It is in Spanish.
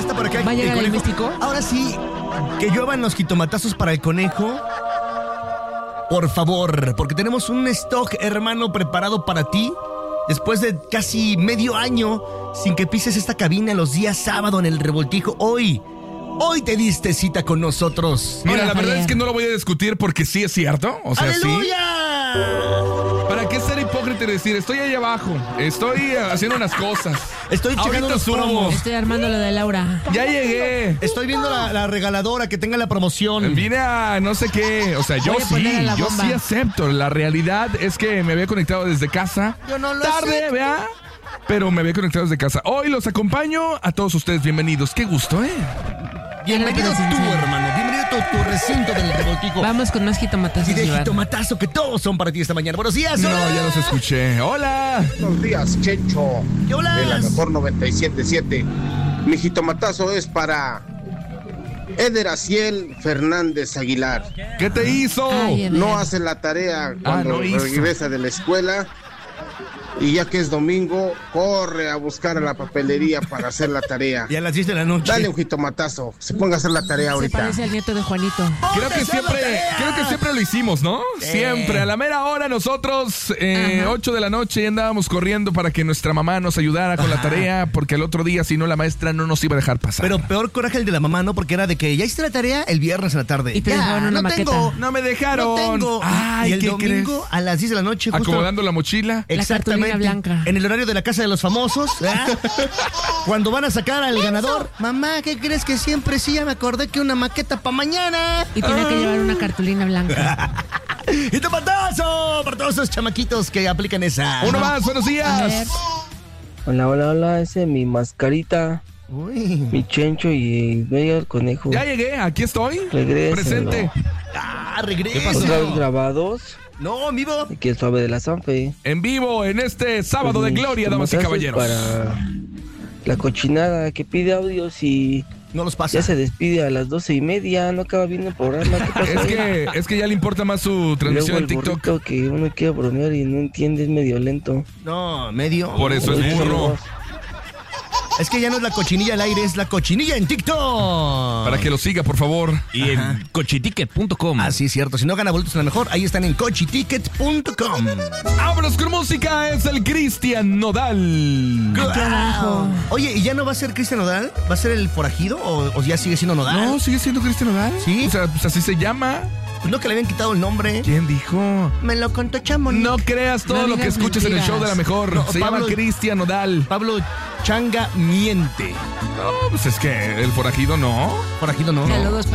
está por acá. ¿Va a llegar el místico? Ahora sí, que lluevan los jitomatazos para el conejo. Por favor, porque tenemos un stock, hermano, preparado para ti. Después de casi medio año sin que pises esta cabina los días sábado en el Revoltijo. Hoy te diste cita con nosotros. Mira, Hola, la verdad Javier. es que no lo voy a discutir porque sí es cierto. O sea, ¡Aleluya! sí. ¿Para qué ser hipócrita y decir, estoy ahí abajo, estoy haciendo unas cosas? Estoy checando Ahorita los subo. promos. Estoy armando lo de Laura. Ya llegué. Estoy viendo la regaladora que tenga la promoción. Vine a no sé qué. O sea, yo Voy a poner a la yo bomba. sí acepto. La realidad es que me había conectado desde casa. Yo no lo Tarde, acepto. vea. Pero me había conectado desde casa. Hoy los acompaño a todos ustedes. Bienvenidos. Qué gusto, ¿eh? Bienvenido tú, Sincero. hermano. Bienvenido a tu recinto del Revoltijo. Vamos con más jitomatazos, Y de Iván. jitomatazo que todos son para ti esta mañana. Buenos días. No, hola. ya los escuché. Hola. Buenos días, Chencho, ¿Qué hola? de la mejor 97.7. Mi jitomatazo es para Eder Aciel Fernández Aguilar. ¿Qué te hizo? Ay, Eder. No hace la tarea cuando no hizo. regresa de la escuela y ya que es domingo, corre a buscar a la papelería para hacer la tarea. Y a las 10 de la noche. Dale un jitomatazo, se ponga a hacer la tarea Se ahorita. parece al nieto de Juanito. Creo que siempre lo hicimos, ¿no? Siempre. A la mera hora nosotros, 8 de la noche, andábamos corriendo para que nuestra mamá nos ayudara con la tarea, porque el otro día, si no, la maestra no nos iba a dejar pasar. Pero peor coraje el de la mamá, ¿no? Porque era de que ya hiciste la tarea el viernes en la tarde. Y te Ya, dejaban una no maqueta. tengo. no me dejaron. No tengo. Ay, y el ¿qué domingo crees? a las 10 de la noche justo. Acomodando la mochila. La Exactamente. cartulina blanca. En el horario de la casa de los famosos. ¿Verdad? Cuando van a sacar al ganador. Mamá, ¿qué crees que siempre sí? Ya me acordé que una maqueta para mañana. Y tiene que llevar una cartulina blanca. ¡Y tomatazo! Para todos esos chamaquitos que aplican esa. Uno más, buenos A ver. días. Hola, ese es mi mascarita, Uy. mi Chencho y medio el conejo. Ya llegué, aquí estoy. Regrésalo. Presente. Ah, regresa. ¿Qué pasó? Otra vez grabados, No, amigo. aquí el suave de la Sanfe. En vivo en este sábado de Mis gloria, damas y jitomatazo caballeros. Para la cochinada que pide audios y No los pasa. ya se despide a las 12:30, no acaba viendo el programa. ¿Qué pasó? Es que ya le importa más su Y luego transmisión el en TikTok. burrito que uno quiere bromear y no entiende, es medio lento. No, medio. Por eso es burro. Es que ya no es la cochinilla al aire, es la cochinilla en TikTok. Para que lo siga, por favor. Y en cochiticket.com. Ah, sí, es cierto. Si no gana boletos en la mejor, ahí están en cochiticket.com. Vámonos con música, es el Cristian Nodal. Aquí abajo. Oye, ¿y ya no va a ser Cristian Nodal? ¿Va a ser el forajido o ya sigue siendo Nodal? No, sigue siendo Cristian Nodal. ¿Sí? O sea, pues así se llama. Pues no que le habían quitado el nombre. ¿Quién dijo? Me lo contó Chamonix. No creas todo No lo que digas escuches en el show de la mentiras. mejor. No, Se Pablo- llama Cristian Nodal. Pablo Changa miente. No, pues es que el forajido no. Forajido no. Saludos